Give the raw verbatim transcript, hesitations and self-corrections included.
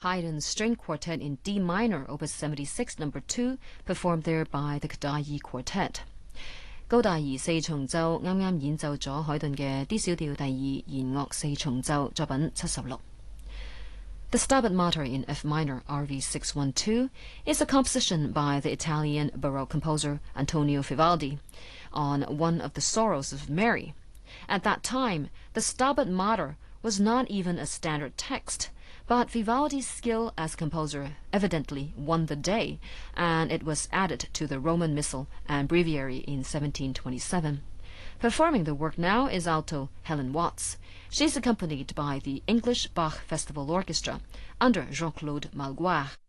Haydn String Quartet in D minor, Opus seventy-six, number two, performed there by the Kodayi Quartet. 高大儀四重奏啱啱演奏咗海頓嘅 D 小調第二弦樂四重奏作品七十六。The Stabat Mater in F minor, R V six twelve, is a composition by the Italian Baroque composer Antonio Vivaldi on one of the sorrows of Mary. At that time, the Stabat Mater was not even a standard text, but Vivaldi's skill as composer evidently won the day, and it was added to the Roman Missal and Breviary in seventeen twenty-seven. Performing the work now is alto Helen Watts. She's accompanied by the English Bach Festival Orchestra under Jean-Claude Malgoire.